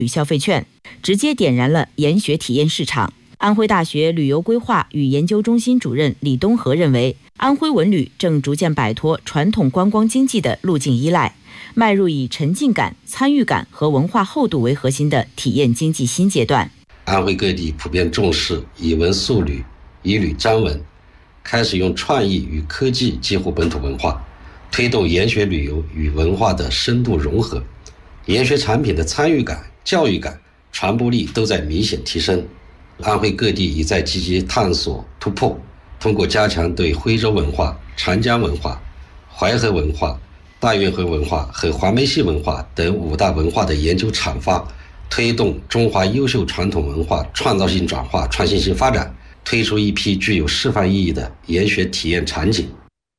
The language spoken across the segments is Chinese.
与消费券，直接点燃了研学体验市场。安徽大学旅游规划与研究中心主任李东和认为，安徽文旅正逐渐摆脱传统观光经济的路径依赖，迈入以沉浸感、参与感和文化厚度为核心的体验经济新阶段。 安徽各地普遍重视以文塑旅、以旅沾文，开始用创意与科技结合本土文化，推动研学旅游与文化的深度融合，研学产品的参与感、教育感、传播力都在明显提升。安徽各地已在积极探索突破，通过加强对徽州文化、长江文化、淮河文化、大运河文化和黄梅戏文化等5大文化的研究阐发，推动中华优秀传统文化创造性转化、创新性发展，推出一批具有示范意义的研学体验场景。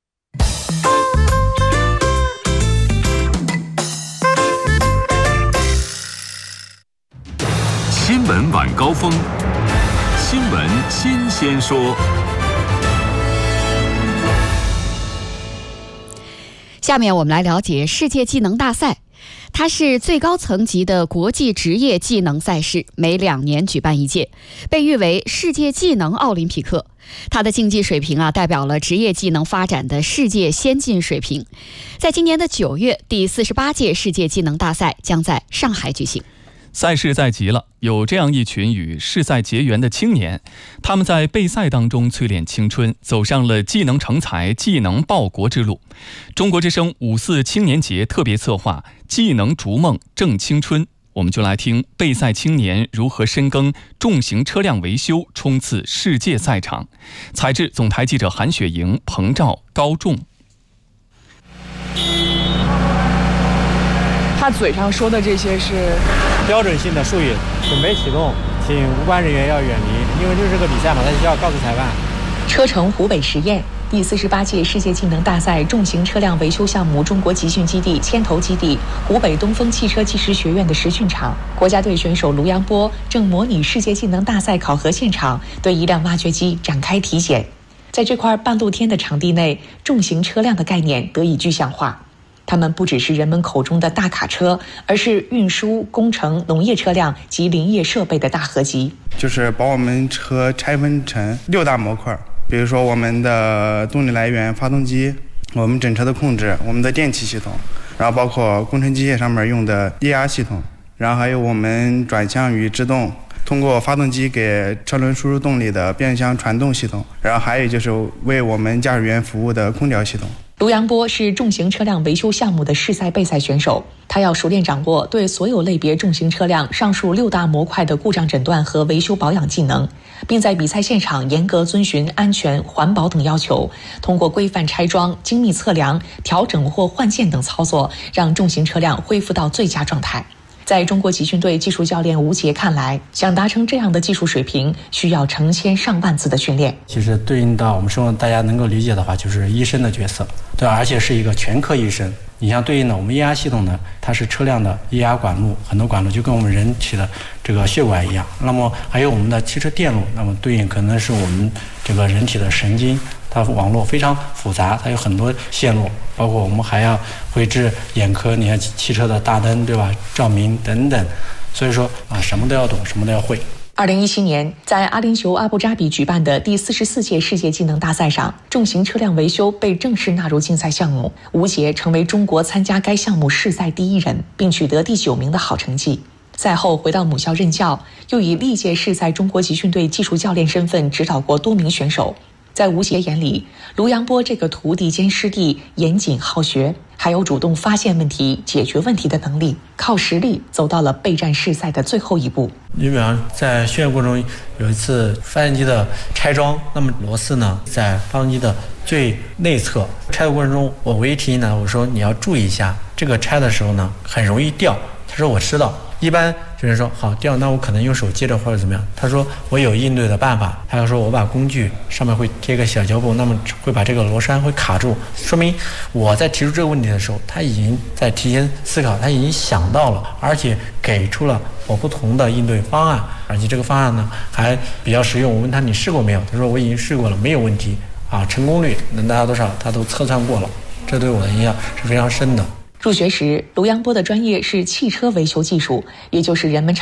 新闻晚高峰，新闻新鲜说。 下面我们来了解世界技能大赛。它是最高层级的国际职业技能赛事，每2年举办一届，被誉为世界技能奥林匹克。它的竞技水平代表了职业技能发展的世界先进水平。在今年的9月，第48届世界技能大赛将在上海举行。 赛事在即了，有这样一群与世赛结缘的青年，他们在备赛当中淬炼青春，走上了技能成才、技能报国之路。中国之声54青年节特别策划技能逐梦正青春，我们就来听备赛青年如何深耕重型车辆维修，冲刺世界赛场。采制总台记者韩雪莹、彭照、高仲。 他嘴上说的这些是标准性的术语，准备启动，请无关人员要远离，因为这是个比赛嘛，他需要告诉裁判。 车城湖北实验第48届世界技能大赛重型车辆维修项目中国集训基地牵头基地湖北东风汽车技师学院的实训场，国家队选手卢阳波正模拟世界技能大赛考核现场，对一辆挖掘机展开体检。在这块半露天的场地内，重型车辆的概念得以具象化。它们不只是人们口中的大卡车，而是运输、工程、农业车辆及林业设备的大合集。 就是把我们车拆分成6大模块，比如说我们的动力来源发动机，我们整车的控制，我们的电气系统，然后包括工程机械上面用的液压系统，然后还有我们转向与制动，通过发动机给车轮输入动力的变相传动系统，然后还有就是为我们驾驶员服务的空调系统。 卢阳波是重型车辆维修项目的世赛备赛选手，他要熟练掌握对所有类别重型车辆上述6大模块的故障诊断和维修保养技能，并在比赛现场严格遵循安全、环保等要求，通过规范拆装、精密测量、调整或换件等操作，让重型车辆恢复到最佳状态。在中国集训队技术教练吴杰看来，想达成这样的技术水平，需要成千上万次的训练。 其实对应到我们说大家能够理解的话，就是医生的角色，对，而且是一个全科医生。你像对应的我们液压系统呢，它是车辆的液压管路，很多管路就跟我们人体的这个血管一样。那么还有我们的汽车电路，那么对应可能是我们这个人体的神经，它网络非常复杂，它有很多线路，包括我们还要绘制眼科，你看汽车的大灯，对吧？照明等等，所以说什么都要懂，什么都要会。 2017年，在阿联酋阿布扎比举办的第44届世界技能大赛上，重型车辆维修被正式纳入竞赛项目。吴杰成为中国参加该项目世赛第1人，并取得第9名的好成绩。赛后回到母校任教，又以历届世赛中国集训队技术教练身份指导过多名选手。在吴杰眼里，卢阳波这个徒弟兼师弟严谨好学，还有主动发现问题、解决问题的能力，靠实力走到了备战世赛的最后一步。 你比方在训练过程中，有一次发电机的拆装，那么螺丝呢在发动机的最内侧，拆的过程中，我唯一提醒他，我说你要注意一下，这个拆的时候呢很容易掉。他说我知道。一般有人说好掉，那我可能用手接着或者怎么样。他说我有应对的办法。他要说我把工具上面会贴个小胶布，那么会把这个螺栓会卡住，说明我在提出这个问题的时候，他已经在提前思考，他已经想到了，而且给出了我不同的应对方案，而且这个方案呢还比较实用。我问他你试过没有？他说我已经试过了，没有问题啊，成功率能达到多少他都测算过了，这对我的影响是非常深的。 入学时，卢阳波的专业是汽车维修技术，也就是人们